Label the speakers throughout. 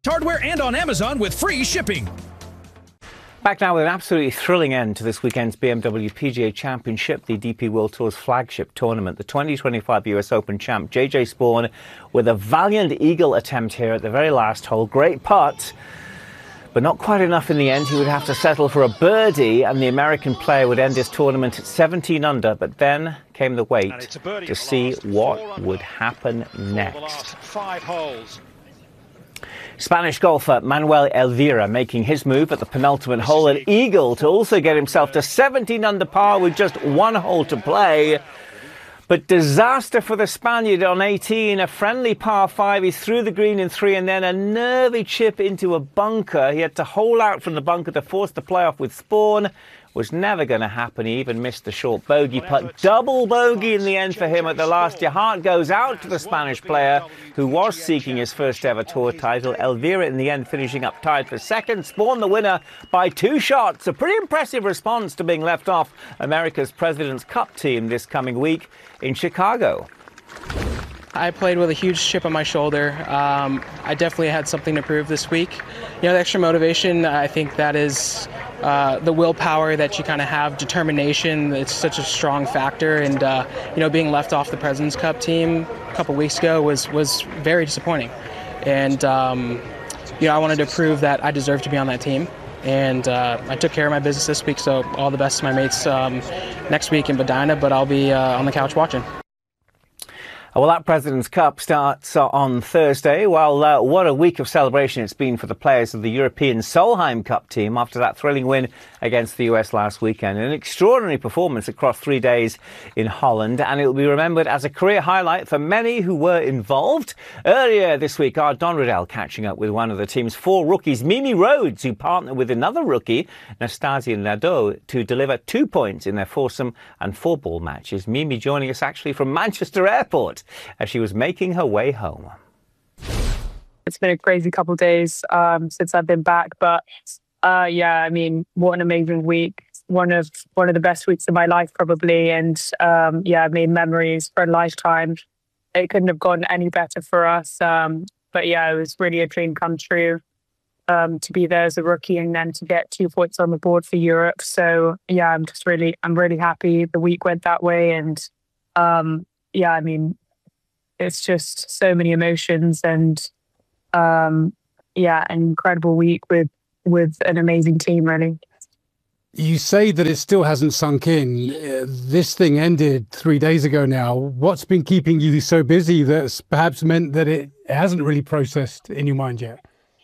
Speaker 1: Hardware and on Amazon with free shipping.
Speaker 2: Back now with an absolutely thrilling end to this weekend's BMW PGA Championship, the DP World Tour's flagship tournament. The 2025 US Open champ, JJ Spaun, with a valiant eagle attempt here at the very last hole. Great putt, but not quite enough in the end. He would have to settle for a birdie, and the American player would end his tournament at 17 under. But then came the wait to see what would happen next.
Speaker 3: 5 holes.
Speaker 2: Spanish golfer Manuel Elvira making his move at the penultimate hole, an eagle to also get himself to 17 under par with just 1 hole to play. But disaster for the Spaniard on 18, a friendly par 5. He threw the green in 3 and then a nervy chip into a bunker. He had to hole out from the bunker to force the playoff with Spaun. Was never going to happen. He even missed the short bogey putt. Double bogey in the end for him at the last. Your heart goes out to the Spanish player who was seeking his first ever tour title. Elvira in the end finishing up tied for second. Spaun the winner by 2 shots. A pretty impressive response to being left off America's President's Cup team this coming week in Chicago.
Speaker 4: I played with a huge chip on my shoulder. I definitely had something to prove this week. You know, the extra motivation, I think that is the willpower that you kind of have, determination. It's such a strong factor. And, you know, being left off the President's Cup team a couple weeks ago was very disappointing. And, you know, I wanted to prove that I deserve to be on that team. And I took care of my business this week. So all the best to my mates next week in Medina, but I'll be on the couch watching.
Speaker 2: Well, that President's Cup starts on Thursday. Well, what a week of celebration it's been for the players of the European Solheim Cup team after that thrilling win against the US last weekend. An extraordinary performance across 3 days in Holland, and it will be remembered as a career highlight for many who were involved. Earlier this week, our Don Riddell catching up with one of the team's 4 rookies, Mimi Rhodes, who partnered with another rookie, Nastasia Nadeau, to deliver 2 points in their foursome and 4-ball matches. Mimi joining us actually from Manchester Airport as she was making her way home.
Speaker 5: It's been a crazy couple of days since I've been back, but yeah, I mean, what an amazing week. One of the best weeks of my life, probably. And yeah, I made memories for a lifetime. It couldn't have gone any better for us. But yeah, it was really a dream come true to be there as a rookie and then to get 2 points on the board for Europe. So yeah, I'm really happy the week went that way. And yeah, I mean, it's just so many emotions and yeah, an incredible week with an amazing team, really.
Speaker 6: You say that it still hasn't sunk in. This thing ended 3 days ago now. What's been keeping you so busy that's perhaps meant that it hasn't really processed in your mind yet?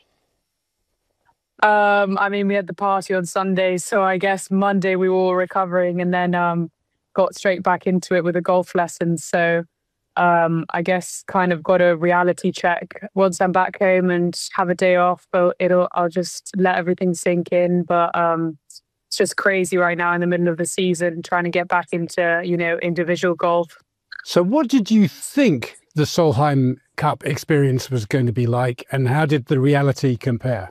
Speaker 5: I mean, we had the party on Sunday, so I guess Monday we were all recovering and then got straight back into it with a golf lesson. So I guess kind of got a reality check once I'm back home and have a day off, but I'll just let everything sink in. But it's just crazy right now in the middle of the season, trying to get back into, you know, individual golf.
Speaker 6: So what did you think the Solheim Cup experience was going to be like, and how did the reality compare?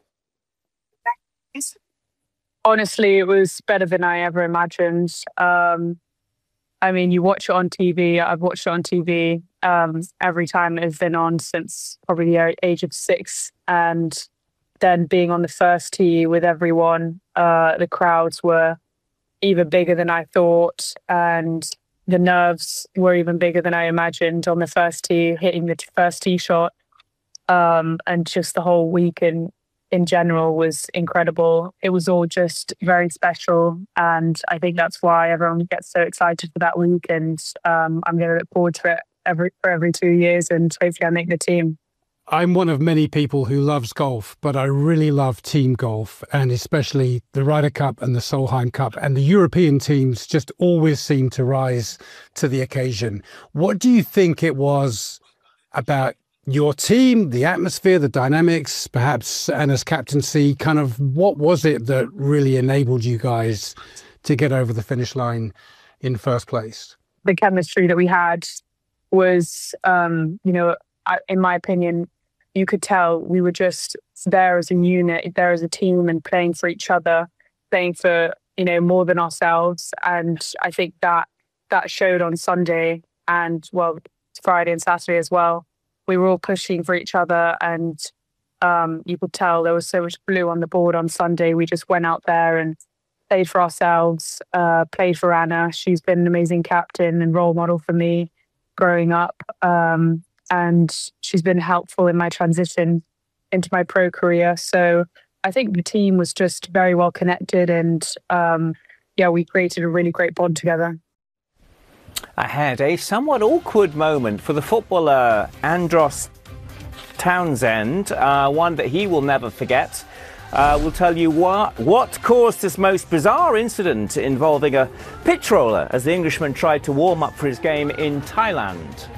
Speaker 5: Honestly, it was better than I ever imagined. I mean, you watch it on TV. I've watched it on TV every time it's been on since probably the age of 6. And then being on the first tee with everyone, the crowds were even bigger than I thought. And the nerves were even bigger than I imagined on the first tee, hitting the first tee shot. And just the whole week in general was incredible. It was all just very special. And I think that's why everyone gets so excited for that week. And I'm going to look forward to it every 2 years, and hopefully I make the team.
Speaker 6: I'm one of many people who loves golf, but I really love team golf, and especially the Ryder Cup and the Solheim Cup, and the European teams just always seem to rise to the occasion. What do you think it was about your team, the atmosphere, the dynamics, perhaps Anna's captaincy, kind of what was it that really enabled you guys to get over the finish line in first place?
Speaker 5: The chemistry that we had was, you know, in my opinion, you could tell we were just there as a unit, there as a team, and playing for each other, playing for, you know, more than ourselves. And I think that showed on Sunday and, well, Friday and Saturday as well. We were all pushing for each other, and You could tell there was so much blue on the board on Sunday. We just went out there and played for ourselves, played for Anna. She's been an amazing captain and role model for me growing up. And she's been helpful in my transition into my pro career. So I think the team was just very well connected, and we created a really great bond together.
Speaker 2: Ahead, a somewhat awkward moment for the footballer Andros Townsend, one that he will never forget. We'll tell you what caused this most bizarre incident involving a pitch roller as the Englishman tried to warm up for his game in Thailand.